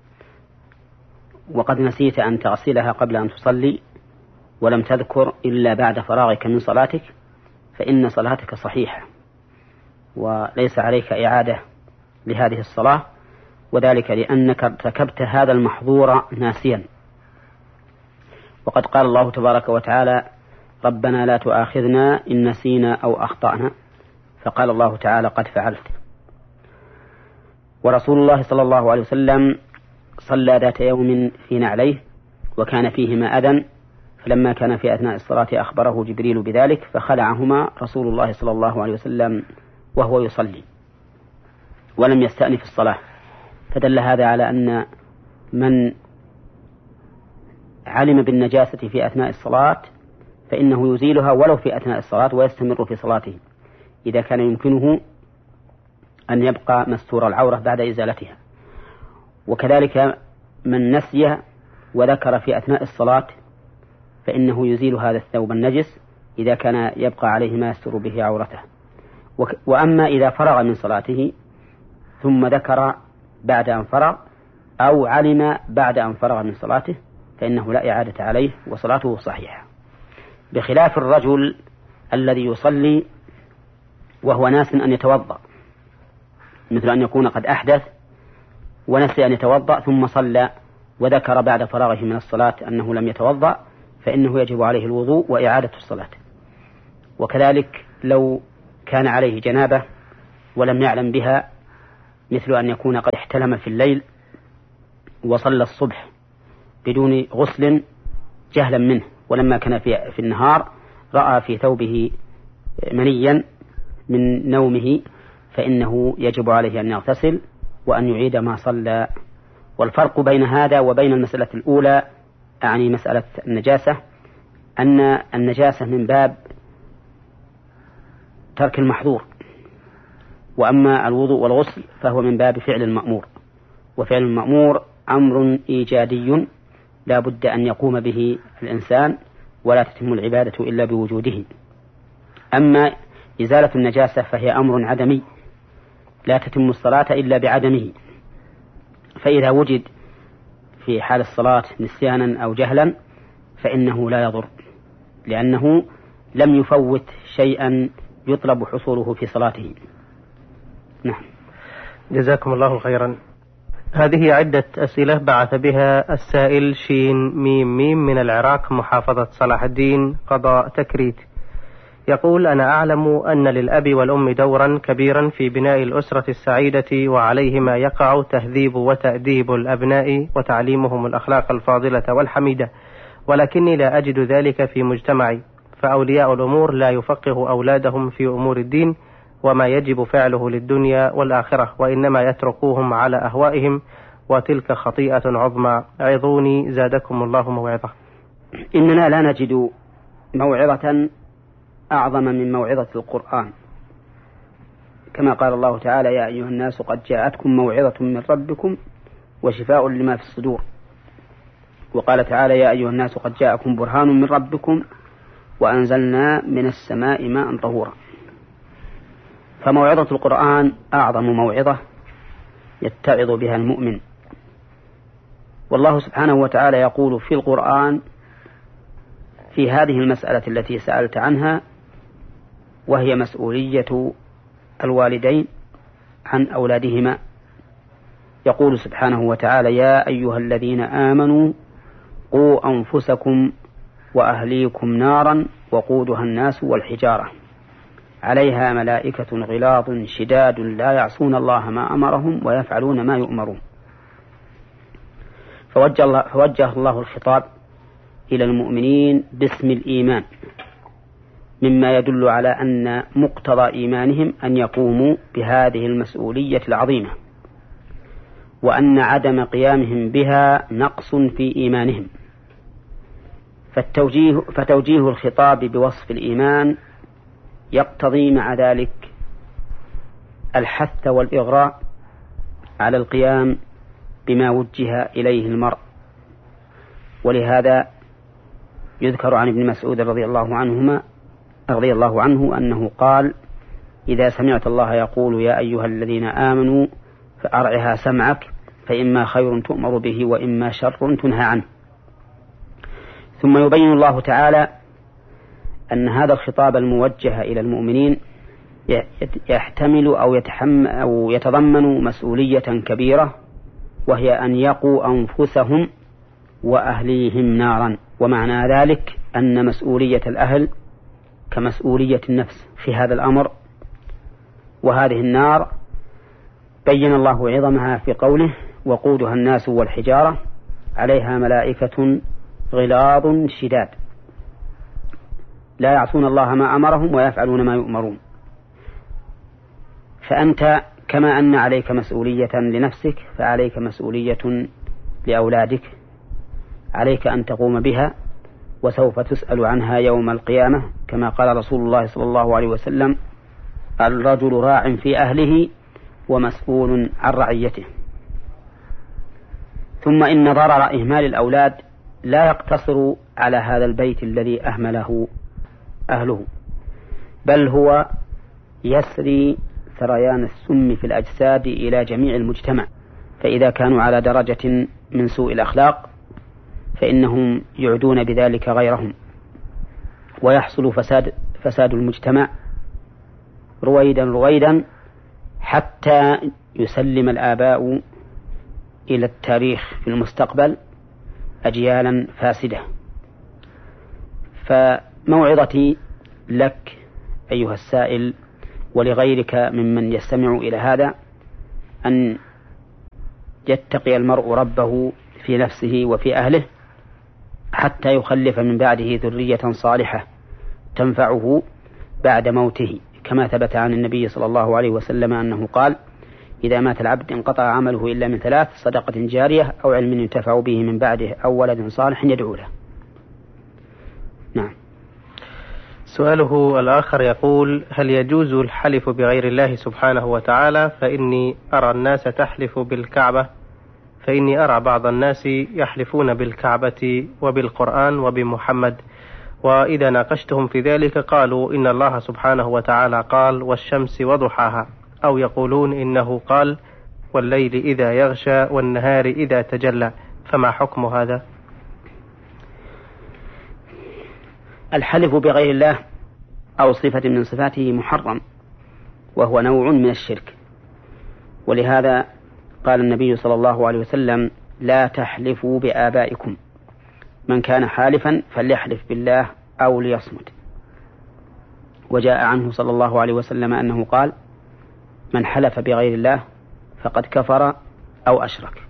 وقد نسيت أن تغسلها قبل أن تصلي ولم تذكر إلا بعد فراغك من صلاتك فإن صلاتك صحيحة وليس عليك إعادة لهذه الصلاة، وذلك لأنك ارتكبت هذا المحظور ناسيا. وقد قال الله تبارك وتعالى: ربنا لا تؤاخذنا إن نسينا أو أخطأنا، فقال الله تعالى: قد فعلت. ورسول الله صلى الله عليه وسلم صلى ذات يوم في نعليه وكان فيهما أذى، فلما كان في أثناء الصلاة أخبره جبريل بذلك فخلعهما رسول الله صلى الله عليه وسلم وهو يصلي ولم يستأنف الصلاة، فدل هذا على أن من علم بالنجاسة في أثناء الصلاة فإنه يزيلها ولو في أثناء الصلاة ويستمر في صلاته إذا كان يمكنه أن يبقى مستور العورة بعد إزالتها. وكذلك من نسي وذكر في أثناء الصلاة فإنه يزيل هذا الثوب النجس إذا كان يبقى عليه ما يستر به عورته. وأما إذا فرغ من صلاته ثم ذكر بعد أن فرغ أو علم بعد أن فرغ من صلاته فإنه لا إعادة عليه وصلاته صحيحة، بخلاف الرجل الذي يصلي وهو ناس أن يتوضأ، مثل أن يكون قد أحدث ونسي أن يتوضأ ثم صلى وذكر بعد فراغه من الصلاة أنه لم يتوضأ، فإنه يجب عليه الوضوء وإعادة الصلاة. وكذلك لو كان عليه جنابة ولم يعلم بها، مثل أن يكون قد احتلم في الليل وصلى الصبح بدون غسل جهلا منه، ولما كان في, في النهار رأى في ثوبه منيا من نومه، فإنه يجب عليه أن يغتسل وأن يعيد ما صلى. والفرق بين هذا وبين المسألة الأولى، أعني مسألة النجاسة، أن النجاسة من باب ترك المحظور، وأما الوضوء والغسل فهو من باب فعل المأمور، وفعل المأمور أمر إيجادي لا بد أن يقوم به الإنسان، ولا تتم العبادة إلا بوجوده. أما إزالة النجاسة فهي أمر عدمي لا تتم الصلاة إلا بعدمه، فإذا وجد في حال الصلاة نسيانا أو جهلا فإنه لا يضر، لأنه لم يفوت شيئا يطلب حصوله في صلاته. نعم. جزاكم الله خيرا. هذه عدة أسئلة بعث بها السائل شين ميم ميم من العراق، محافظة صلاح الدين، قضاء تكريت. يقول: أنا أعلم أن للأب والأم دورا كبيرا في بناء الأسرة السعيدة، وعليهما يقع تهذيب وتأديب الأبناء وتعليمهم الأخلاق الفاضلة والحميدة، ولكني لا أجد ذلك في مجتمعي، فأولياء الأمور لا يفقه أولادهم في أمور الدين وما يجب فعله للدنيا والآخرة، وإنما يتركوهم على أهوائهم، وتلك خطيئة عظمى. عظوني زادكم الله موعظة. إننا لا نجد موعظة أعظم من موعظة القرآن، كما قال الله تعالى: يا أيها الناس قد جاءتكم موعظة من ربكم وشفاء لما في الصدور. وقال تعالى: يا أيها الناس قد جاءكم برهان من ربكم وأنزلنا من السماء ماء طهورا. فموعظة القرآن أعظم موعظة يتعظ بها المؤمن. والله سبحانه وتعالى يقول في القرآن في هذه المسألة التي سألت عنها، وهي مسؤولية الوالدين عن أولادهما، يقول سبحانه وتعالى: يا أيها الذين آمنوا قوا أنفسكم وأهليكم نارا وقودها الناس والحجارة عليها ملائكة غلاظ شداد لا يعصون الله ما أمرهم ويفعلون ما يؤمرون. فوجه الله, فوجه الله الخطاب إلى المؤمنين باسم الإيمان، مما يدل على أن مقتضى إيمانهم أن يقوموا بهذه المسؤولية العظيمة، وأن عدم قيامهم بها نقص في إيمانهم. فالتوجيه فتوجيه الخطاب بوصف الإيمان يقتضي مع ذلك الحث والإغراء على القيام بما وجه إليه المرء. ولهذا يذكر عن ابن مسعود رضي الله عنهما رضي الله عنه أنه قال: إذا سمعت الله يقول يا أيها الذين آمنوا فأرعها سمعك، فإما خير تؤمر به وإما شر تنهى عنه. ثم يبين الله تعالى أن هذا الخطاب الموجه إلى المؤمنين يحتمل أو يتحمل أو يتضمن مسؤولية كبيرة، وهي أن يقوا أنفسهم وأهليهم نارا. ومعنى ذلك أن مسؤولية الأهل كمسؤولية النفس في هذا الأمر. وهذه النار بين الله عظمها في قوله: وقودها الناس والحجارة عليها ملائكة غلاظ شداد لا يعصون الله ما أمرهم ويفعلون ما يؤمرون. فأنت كما أن عليك مسؤولية لنفسك فعليك مسؤولية لأولادك، عليك أن تقوم بها، وسوف تسأل عنها يوم القيامة، كما قال رسول الله صلى الله عليه وسلم: الرجل راع في أهله ومسؤول عن رعيته. ثم إن ضرر إهمال الأولاد لا يقتصر على هذا البيت الذي أهمله أهله، بل هو يسري سريان السم في الأجساد إلى جميع المجتمع. فإذا كانوا على درجة من سوء الأخلاق فإنهم يعدون بذلك غيرهم، ويحصل فساد, فساد المجتمع رويدا رويدا، حتى يسلم الآباء إلى التاريخ في المستقبل أجيالا فاسدة. فموعظتي لك أيها السائل ولغيرك ممن يستمع إلى هذا أن يتقي المرء ربه في نفسه وفي أهله حتى يخلف من بعده ذرية صالحة تنفعه بعد موته، كما ثبت عن النبي صلى الله عليه وسلم أنه قال: إذا مات العبد انقطع عمله إلا من ثلاث: صدقة جارية أو علم ينتفع به من بعده أو ولد صالح يدعو له. نعم. سؤاله الآخر يقول: هل يجوز الحلف بغير الله سبحانه وتعالى؟ فإني أرى الناس تحلف بالكعبة فإني أرى بعض الناس يحلفون بالكعبة وبالقرآن وبمحمد، وإذا ناقشتهم في ذلك قالوا إن الله سبحانه وتعالى قال: والشمس وضحاها، أو يقولون إنه قال: والليل إذا يغشى والنهار إذا تجلى، فما حكم هذا؟ الحلف بغير الله أو صفة من صفاته محرم، وهو نوع من الشرك، ولهذا قال النبي صلى الله عليه وسلم: لا تحلفوا بآبائكم، من كان حالفا فليحلف بالله أو ليصمت. وجاء عنه صلى الله عليه وسلم أنه قال: من حلف بغير الله فقد كفر أو أشرك.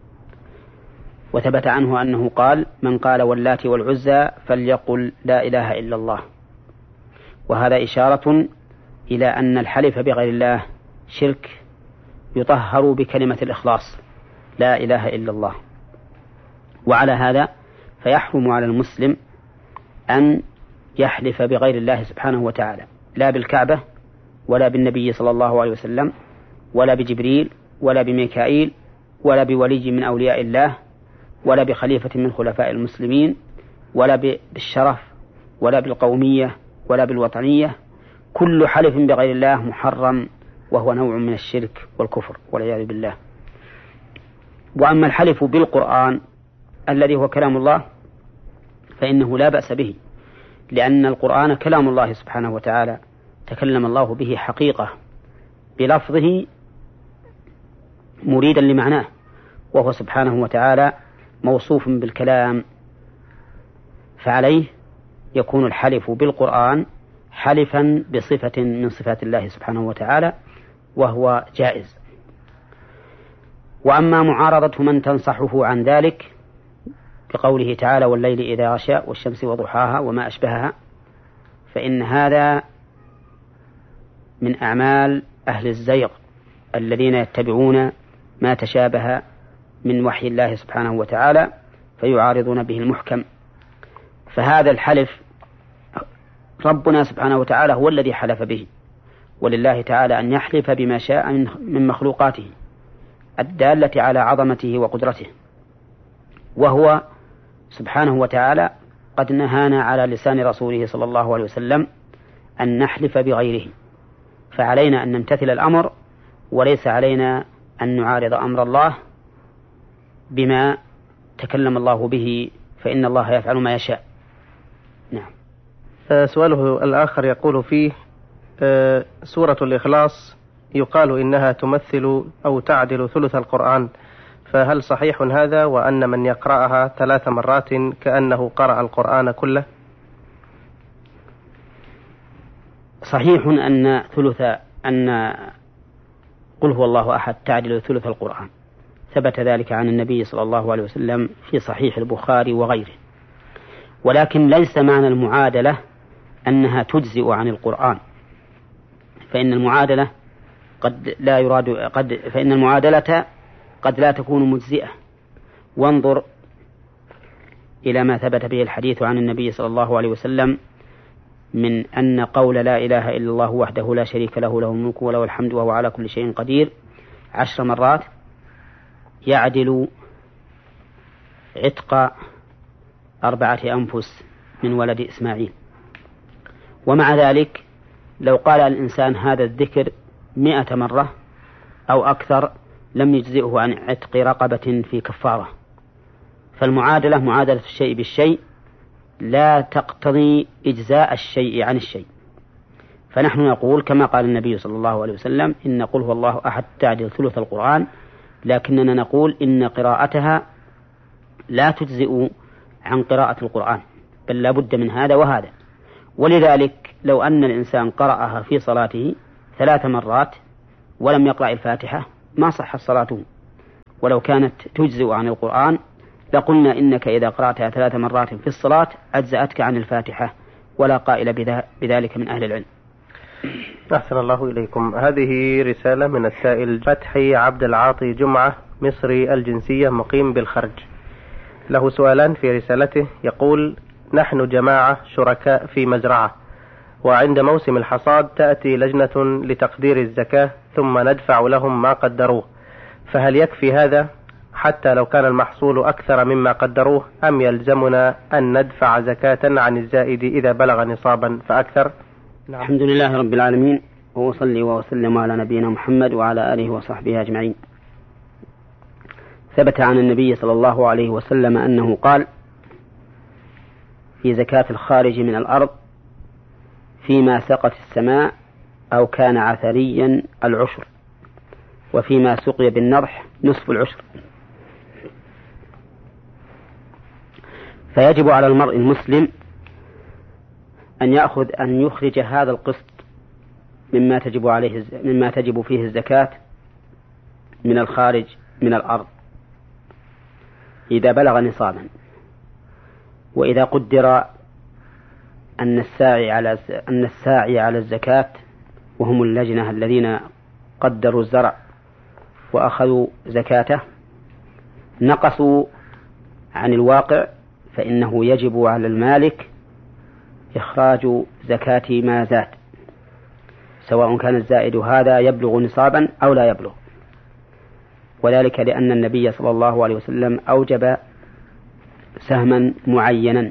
وثبت عنه أنه قال: من قال واللات والعزى فليقل لا إله إلا الله. وهذا إشارة إلى أن الحلف بغير الله شرك يطهر بكلمة الإخلاص لا إله إلا الله. وعلى هذا فيحرم على المسلم أن يحلف بغير الله سبحانه وتعالى، لا بالكعبة ولا بالنبي صلى الله عليه وسلم ولا بجبريل ولا بميكائيل ولا بولي من أولياء الله ولا بخليفة من خلفاء المسلمين ولا بالشرف ولا بالقومية ولا بالوطنية. كل حلف بغير الله محرم، وهو نوع من الشرك والكفر والعياذ بالله. وأما الحلف بالقرآن الذي هو كلام الله فإنه لا بأس به، لأن القرآن كلام الله سبحانه وتعالى، تكلم الله به حقيقة بلفظه مريدا لمعناه، وهو سبحانه وتعالى موصوف بالكلام، فعليه يكون الحلف بالقرآن حلفا بصفة من صفات الله سبحانه وتعالى، وهو جائز. وأما معارضة من تنصحه عن ذلك بقوله تعالى: والليل إذا غشى والشمس وضحاها وما أشبهها، فإن هذا من أعمال أهل الزيغ الذين يتبعون ما تشابه من وحي الله سبحانه وتعالى فيعارضون به المحكم. فهذا الحلف ربنا سبحانه وتعالى هو الذي حلف به، ولله تعالى أن يحلف بما شاء من مخلوقاته الدالة على عظمته وقدرته، وهو سبحانه وتعالى قد نهانا على لسان رسوله صلى الله عليه وسلم أن نحلف بغيره، فعلينا أن نمتثل الأمر، وليس علينا أن نعارض أمر الله بما تكلم الله به، فإن الله يفعل ما يشاء. نعم. سؤاله الآخر يقول فيه: سورة الإخلاص يقال إنها تمثل أو تعدل ثلث القرآن، فهل صحيح هذا، وأن من يقرأها ثلاث مرات كأنه قرأ القرآن كله؟ صحيح أن ثلث أن قل هو الله أحد تعدل ثلث القرآن، ثبت ذلك عن النبي صلى الله عليه وسلم في صحيح البخاري وغيره، ولكن ليس معنى المعادلة أنها تجزئ عن القرآن، فإن المعادلة قد لا يراد قد فإن المعادلة قد لا تكون مجزئة. وانظر إلى ما ثبت به الحديث عن النبي صلى الله عليه وسلم من أن قول لا إله إلا الله وحده لا شريك له له الملك وله الحمد وهو على كل شيء قدير عشر مرات يعدل عتق أربعة أنفس من ولد إسماعيل. ومع ذلك لو قال الإنسان هذا الذكر مئة مرة أو أكثر لم يجزئه عن عتق رقبة في كفارة. فالمعادلة معادلة الشيء بالشيء لا تقتضي إجزاء الشيء عن الشيء. فنحن نقول كما قال النبي صلى الله عليه وسلم: إن قل هو الله أحد تعدل ثلث القرآن، لكننا نقول إن قراءتها لا تجزئ عن قراءة القرآن، بل لا بد من هذا وهذا. ولذلك لو أن الإنسان قرأها في صلاته ثلاث مرات ولم يقرأ الفاتحة ما صح صلاته، ولو كانت تجزئ عن القرآن لقلنا إنك إذا قرأتها ثلاث مرات في الصلاة أجزأتك عن الفاتحة، ولا قائل بذلك من أهل العلم. أحسن الله إليكم. هذه رسالة من السائل فتحي عبد العاطي جمعة، مصري الجنسية، مقيم بالخرج. له سؤالان في رسالته. يقول: نحن جماعة شركاء في مزرعة، وعند موسم الحصاد تأتي لجنة لتقدير الزكاة ثم ندفع لهم ما قدروه، فهل يكفي هذا حتى لو كان المحصول أكثر مما قدروه، أم يلزمنا أن ندفع زكاة عن الزائد إذا بلغ نصابا فأكثر؟ نعم. الحمد لله رب العالمين، وأصلي وأسلم على نبينا محمد وعلى آله وصحبه أجمعين. ثبت عن النبي صلى الله عليه وسلم أنه قال في زكاة الخارج من الأرض: فيما سقت السماء أو كان عثريا العشر، وفيما سقي بالنضح نصف العشر. فيجب على المرء المسلم أن يأخذ أن يخرج هذا القسط مما تجب عليه مما تجب فيه الزكاة من الخارج من الأرض إذا بلغ نصابا. وإذا قدر أن الساعي على أن الساعي على الزكاة وهم اللجنة الذين قدروا الزرع وأخذوا زكاته نقصوا عن الواقع، فإنه يجب على المالك إخراج زكاة ما زاد، سواء كان الزائد هذا يبلغ نصابا أو لا يبلغ، وذلك لأن النبي صلى الله عليه وسلم أوجب سهما معينا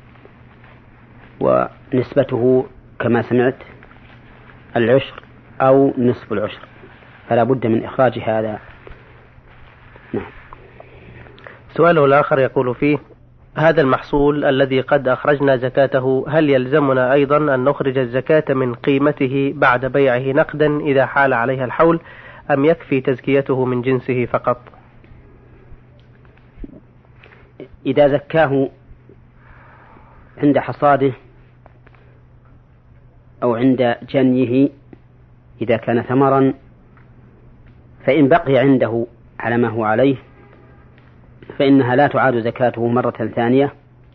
ونسبته كما سمعت العشر أو نصف العشر، فلا بد من إخراج هذا. نعم. سؤاله الآخر يقول فيه: هذا المحصول الذي قد أخرجنا زكاته هل يلزمنا أيضا أن نخرج الزكاة من قيمته بعد بيعه نقدا إذا حال عليها الحول، أم يكفي تزكيته من جنسه فقط؟ إذا زكاه عند حصاده أو عند جنيه إذا كان ثمرا، فإن بقي عنده على ما هو عليه فإنها لا تعاد زكاته مرة ثانية.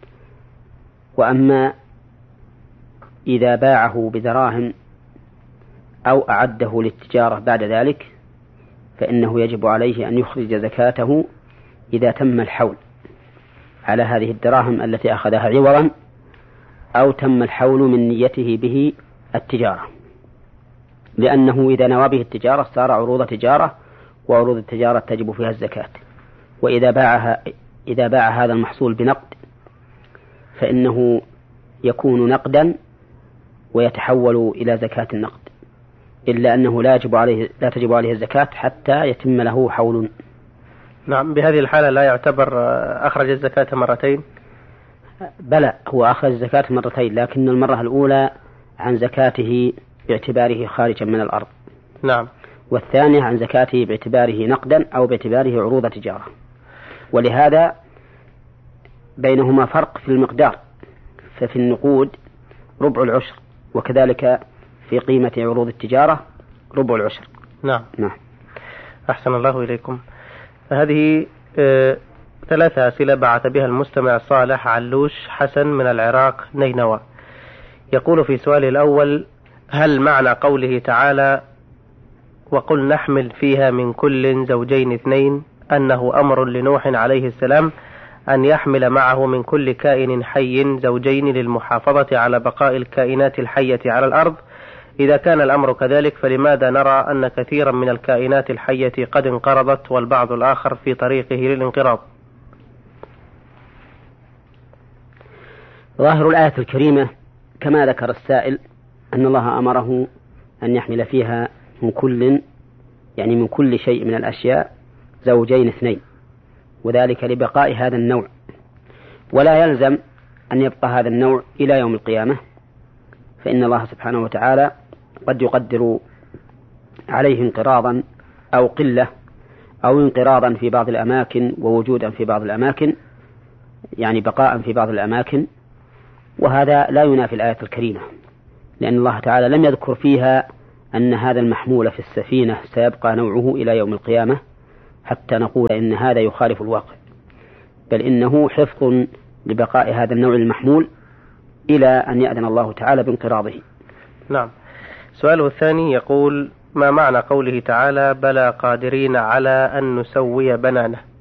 وأما إذا باعه بدراهم أو أعده للتجارة بعد ذلك فإنه يجب عليه أن يخرج زكاته إذا تم الحول على هذه الدراهم التي أخذها عوضا، أو تم الحول من نيته به التجارة، لأنه إذا نوى به التجارة صار عروض تجارة، وعروض التجارة تجب فيها الزكاة. وإذا باعها إذا باع هذا المحصول بنقد فإنه يكون نقدا ويتحول إلى زكاة النقد، إلا أنه لا يجب عليه لا تجب عليه الزكاة حتى يتم له حول. نعم. بهذه الحالة لا يعتبر أخرج الزكاة مرتين؟ بلى، هو أخرج الزكاة مرتين، لكن المرة الأولى عن زكاته باعتباره خارجا من الأرض. نعم. والثانية عن زكاته باعتباره نقدا أو باعتباره عروض تجارة، ولهذا بينهما فرق في المقدار، ففي النقود ربع العشر، وكذلك في قيمة عروض التجارة ربع العشر. نعم. نعم. أحسن الله إليكم. هذه آه ثلاثة أسئلة بعث بها المستمع صالح علوش حسن من العراق نينوى. يقول في سؤال الأول: هل معنى قوله تعالى وقل نحمل فيها من كل زوجين اثنين أنه أمر لنوح عليه السلام أن يحمل معه من كل كائن حي زوجين للمحافظة على بقاء الكائنات الحية على الأرض؟ إذا كان الأمر كذلك فلماذا نرى أن كثيرا من الكائنات الحية قد انقرضت والبعض الآخر في طريقه للانقراض؟ ظاهر الآية الكريمة كما ذكر السائل أن الله أمره أن يحمل فيها من كل يعني من كل شيء من الأشياء زوجين اثنين، وذلك لبقاء هذا النوع، ولا يلزم أن يبقى هذا النوع إلى يوم القيامة، فإن الله سبحانه وتعالى قد يقدر عليه انقراضا أو قلة أو انقراضا في بعض الأماكن ووجودا في بعض الأماكن، يعني بقاء في بعض الأماكن وهذا لا ينافي الآية الكريمة، لأن الله تعالى لم يذكر فيها أن هذا المحمول في السفينة سيبقى نوعه إلى يوم القيامة حتى نقول إن هذا يخالف الواقع، بل إنه حفظ لبقاء هذا النوع المحمول إلى أن يأذن الله تعالى بانقراضه. نعم. سؤاله الثاني يقول: ما معنى قوله تعالى: بلى قادرين على أن نسوي بنانه؟